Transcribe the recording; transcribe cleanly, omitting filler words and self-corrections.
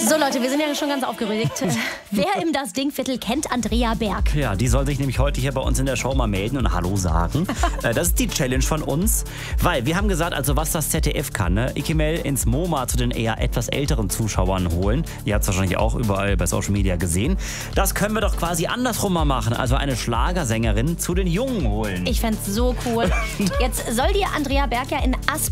So Leute, wir sind ja schon ganz aufgeregt. Wer im Das Ding-Viertel kennt Andrea Berg? Ja, die soll sich nämlich heute hier bei uns in der Show mal melden und Hallo sagen. Das ist die Challenge von uns, weil wir haben gesagt, also was das ZDF kann, ne? Ikemel ins MoMA zu den eher etwas älteren Zuschauern holen. Ihr habt es wahrscheinlich auch überall bei Social Media gesehen. Das können wir doch quasi andersrum mal machen, also eine Schlagersängerin zu den Jungen holen. Ich fänd's so cool. Jetzt soll dir Andrea Berg ja in Asp